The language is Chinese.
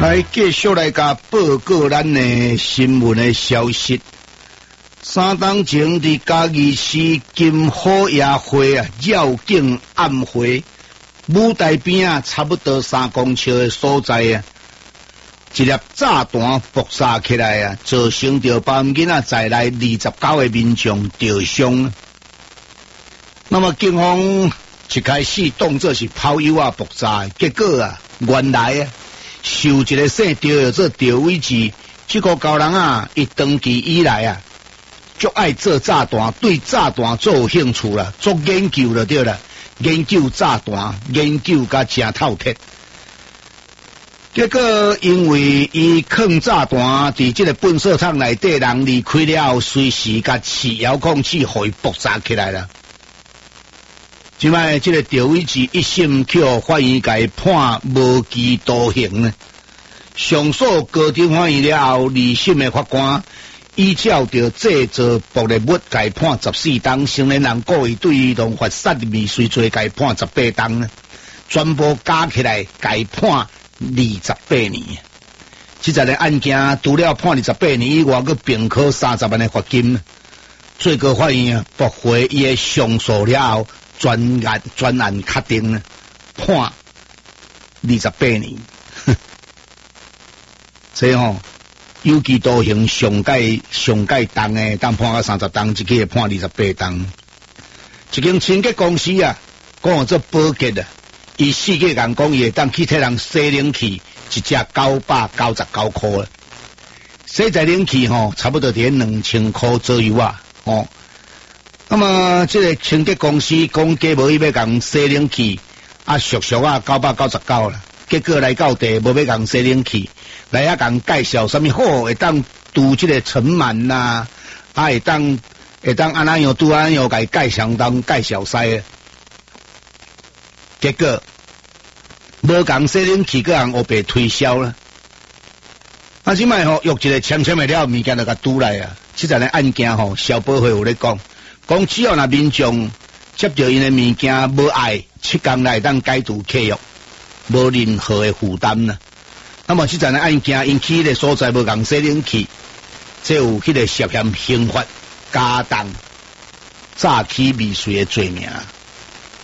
来继续来甲报告咱的新闻的消息。3当前伫嘉义市金好夜会啊，绕境暗会舞台边啊，差不多3公尺的所在啊，一粒炸弹爆炸起来啊，造成着包囡仔在内29个民众受伤。那么警方一开始当作是炮友啊爆炸，结果啊，原来啊。受一个姓赵叫做赵伟志，这个高人啊，伊长期以来啊，足爱做炸弹，对炸弹做有兴趣啦，做研究就对啦，研究炸弹，研究甲真透彻。结果因为伊放炸弹伫这个粪扫场内底，人离开了后，随时甲试遥控器，互伊爆炸起来啦。即摆这个赵伟志一审去法院甲伊判无期徒刑呢。上诉高等法院了后，2审的法官依照着制造暴力物，甲伊判14档；成年人故意对儿童发杀未遂罪，甲伊判18档呢。全部加起来，甲伊判28年。这个案件除了判28年以外，佮并科30万的罚金。最高法院啊，驳回伊的上诉了后。专案确定呢，判28年，这有期徒刑上届重的，当判到30档，一个判28档。一间清洁公司啊，讲做保洁啊，伊4个人讲伊会当去替人洗冷气，一只999块啊，洗在冷气差不多伫2000块左右啊，那么这个清洁公司讲价无伊要共洗冷气，啊俗啊999啦，结果来到地无要共洗冷气，来遐共介绍什么好会当拄这个尘螨呐，啊会当安那样拄安样甲介绍当介绍师，结果无共洗冷气，个人黑白推销啦。啊，即摆约一个签的了物件就甲拄来啊，这阵的案件消保会有咧讲。讲只要那民众接到因的物件无爱，7天内当解除契约，无任何的负担啦。那么这阵的案件因去的所在无共洗冷气，这有迄个涉嫌刑法加重诈欺未遂的罪名。